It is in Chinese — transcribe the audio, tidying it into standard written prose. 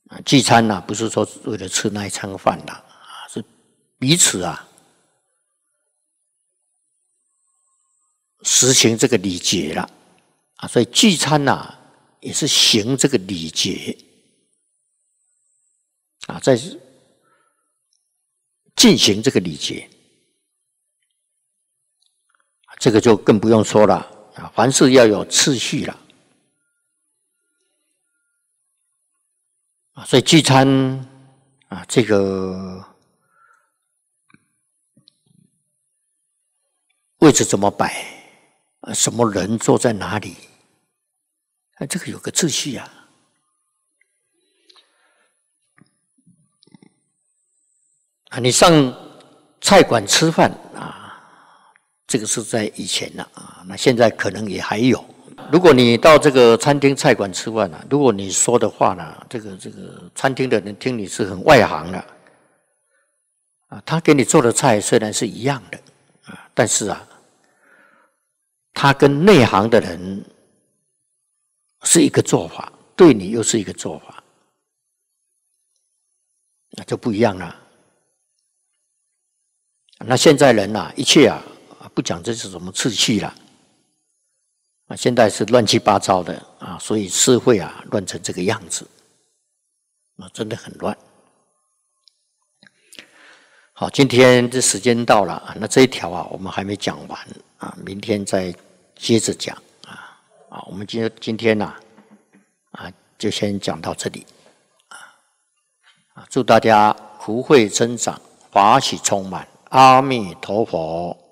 聚餐不是说为了吃那一餐饭啦，是彼此实行这个礼节了所以聚餐也是行这个礼节在进行这个礼节，这个就更不用说了凡事要有次序了所以聚餐这个位置怎么摆什么人坐在哪里这个有个次序你上菜馆吃饭这个是在以前了那现在可能也还有。如果你到这个餐厅菜馆吃饭如果你说的话呢，这个餐厅的人听你是很外行的他给你做的菜虽然是一样的但是他跟内行的人是一个做法，对你又是一个做法，那就不一样了。那现在人一切不讲这是什么次序了现在是乱七八糟的所以社会乱成这个样子真的很乱。好，今天这时间到了那这一条我们还没讲完明天再接着讲我们今天就先讲到这里祝大家福慧增长，法喜充满，阿弥陀佛。